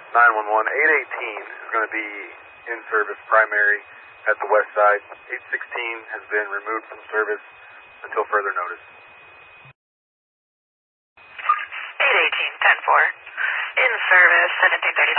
911, 818 is going to be in service primary at the west side. 816 has been removed from service until further notice. 818, 10-4. In service, 1739.